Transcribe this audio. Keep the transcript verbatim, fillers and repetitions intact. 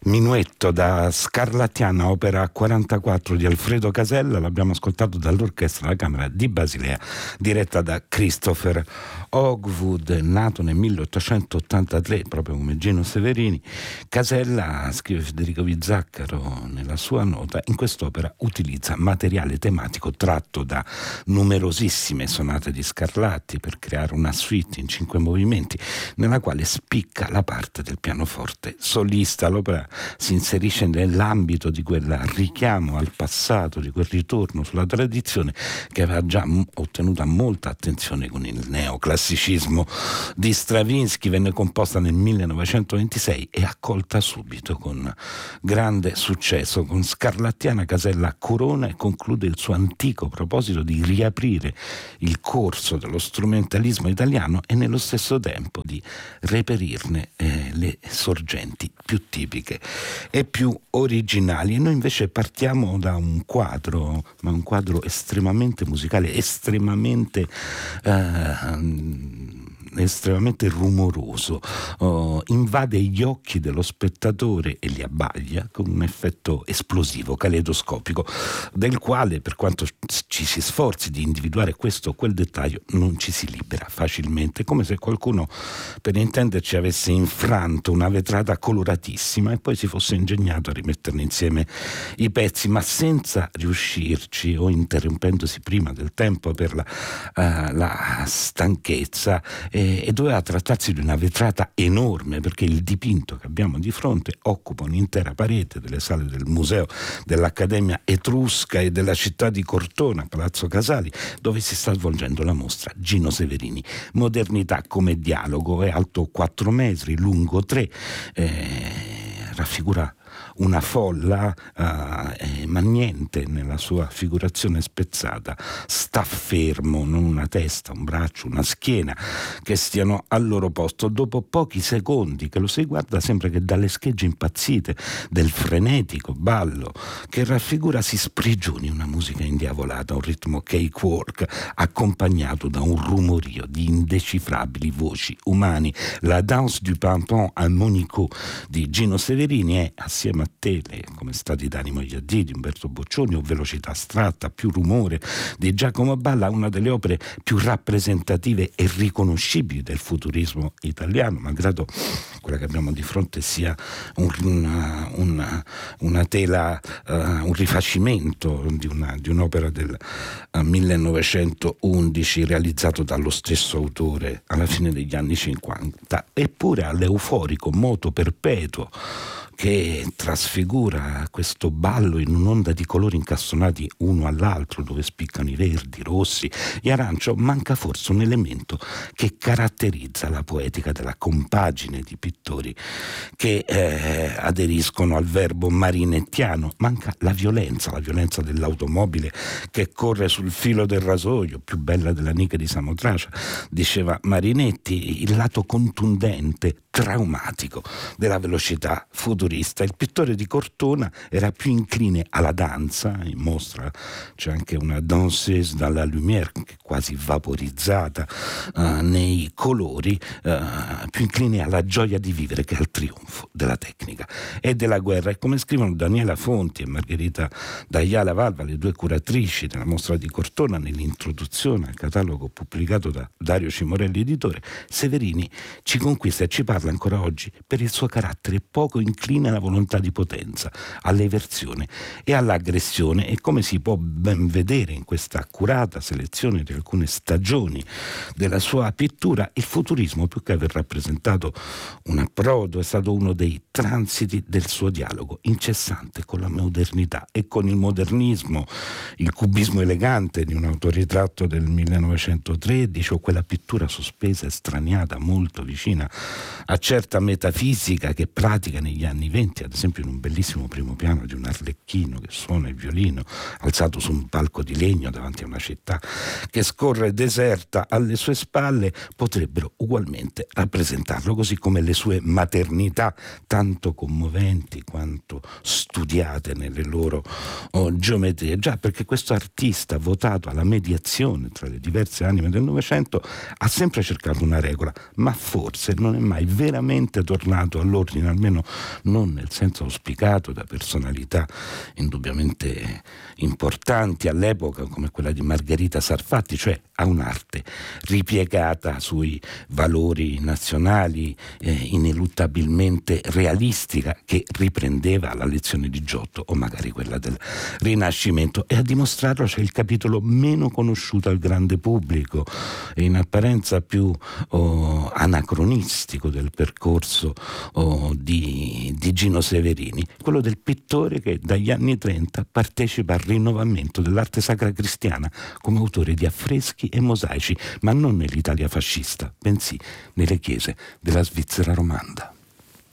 Minuetto da Scarlattiana, opera quarantaquattro di Alfredo Casella, l'abbiamo ascoltato dall'Orchestra della Camera di Basilea, diretta da Christopher Hogwood. Nato nel milleottocentottantatré, proprio come Gino Severini, Casella, scrive Federico Vizzaccaro nella sua nota, in quest'opera utilizza materiale tematico tratto da numerosissime sonate di Scarlatti per creare una suite in cinque movimenti nella quale spicca la parte del pianoforte solista. L'opera si inserisce nell'ambito di quel richiamo al passato, di quel ritorno sulla tradizione che aveva già m- ottenuto molta attenzione con il neoclassicismo di Stravinsky. Venne composta nel millenovecentoventisei e accolta subito con grande successo. Con Scarlattiana Casella corona e conclude il suo antico proposito di riaprire il corso dello strumentalismo italiano e nello stesso tempo di reperirne eh, le sorgenti più tipiche e più originali. E noi invece partiamo da un quadro, ma un quadro estremamente musicale, estremamente eh, estremamente rumoroso, uh, invade gli occhi dello spettatore e li abbaglia con un effetto esplosivo, caleidoscopico, del quale, per quanto ci si sforzi di individuare questo o quel dettaglio, non ci si libera facilmente, come se qualcuno, per intenderci, avesse infranto una vetrata coloratissima e poi si fosse ingegnato a rimetterne insieme i pezzi, ma senza riuscirci o interrompendosi prima del tempo per la, uh, la stanchezza. E e doveva trattarsi di una vetrata enorme, perché il dipinto che abbiamo di fronte occupa un'intera parete delle sale del museo dell'Accademia Etrusca e della città di Cortona, Palazzo Casali, dove si sta svolgendo la mostra Gino Severini. Modernità come dialogo, è alto quattro metri, lungo tre, eh, raffigura una folla, uh, ma niente nella sua figurazione spezzata sta fermo, non una testa, un braccio, una schiena che stiano al loro posto. Dopo pochi secondi che lo si guarda sembra che dalle schegge impazzite del frenetico ballo che raffigura si sprigioni una musica indiavolata, un ritmo cakewalk accompagnato da un rumorio di indecifrabili voci umani. La danse du pimpon à Monico di Gino Severini è, assieme a Tele, come stati d'animo gli addii di Umberto Boccioni, o Velocità astratta, più rumore di Giacomo Balla, una delle opere più rappresentative e riconoscibili del futurismo italiano, malgrado quella che abbiamo di fronte sia un, una, una, una tela, uh, un rifacimento di, una, di un'opera del uh, millenovecentoundici realizzato dallo stesso autore alla fine degli anni cinquanta, eppure all'euforico moto perpetuo che trasfigura questo ballo in un'onda di colori incastonati uno all'altro, dove spiccano i verdi, i rossi, gli arancio, manca forse un elemento che caratterizza la poetica della compagine di pittori che eh, aderiscono al verbo marinettiano. Manca la violenza, la violenza dell'automobile che corre sul filo del rasoio, più bella della Nica di Samotracia, diceva Marinetti, il lato contundente, traumatico della velocità futurista. Il pittore di Cortona era più incline alla danza, in mostra c'è anche una danseuse dans la lumière quasi vaporizzata uh, nei colori, uh, più incline alla gioia di vivere che al trionfo della tecnica e della guerra. E come scrivono Daniela Fonti e Margherita D'Ayala Valva, le due curatrici della mostra di Cortona, nell'introduzione al catalogo pubblicato da Dario Cimorelli editore, Severini ci conquista e ci parla ancora oggi per il suo carattere poco incline alla volontà di potenza, all'eversione e all'aggressione, e come si può ben vedere in questa accurata selezione di alcune stagioni della sua pittura, il futurismo, più che aver rappresentato un approdo, è stato uno dei transiti del suo dialogo incessante con la modernità e con il modernismo, il cubismo elegante di un autoritratto del millenovecentotredici, o quella pittura sospesa e straniata molto vicina a certa metafisica che pratica negli anni venti, ad esempio in un bellissimo primo piano di un arlecchino che suona il violino alzato su un palco di legno davanti a una città che scorre deserta alle sue spalle, potrebbero ugualmente rappresentarlo, così come le sue maternità, tanto commoventi quanto studiate nelle loro oh, geometrie. Già, perché questo artista, votato alla mediazione tra le diverse anime del Novecento, ha sempre cercato una regola, ma forse non è mai veramente veramente tornato all'ordine, almeno non nel senso auspicato da personalità indubbiamente importanti all'epoca come quella di Margherita Sarfatti, cioè a un'arte ripiegata sui valori nazionali, eh, ineluttabilmente realistica, che riprendeva la lezione di Giotto o magari quella del Rinascimento, e a dimostrarlo c'è il capitolo meno conosciuto al grande pubblico e in apparenza più oh, anacronistico del percorso oh, di, di Gino Severini, quello del pittore che dagli anni trenta partecipa al rinnovamento dell'arte sacra cristiana come autore di affreschi e mosaici, ma non nell'Italia fascista, bensì nelle chiese della Svizzera romanda.